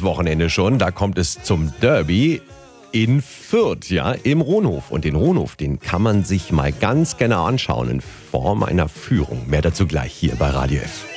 Wochenende schon. Da kommt es zum Derby in Fürth, ja, im Ronhof. Und den Ronhof, den kann man sich mal ganz genau anschauen in Form einer Führung. Mehr dazu gleich hier bei Radio F.